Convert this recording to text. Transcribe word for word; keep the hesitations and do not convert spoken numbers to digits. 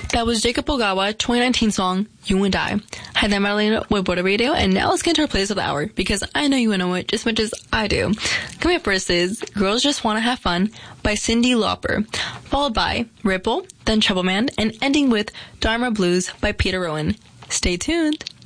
That was Jacob Ogawa, twenty nineteen song, You and I. Hi there, Madeline with Border Radio, and now let's get into our playlist of the hour, because I know you know it just as much as I do. Coming up first is Girls Just Wanna Have Fun by Cyndi Lauper, followed by Ripple, then Trouble Man, and ending with Dharma Blues by Peter Rowan. Stay tuned.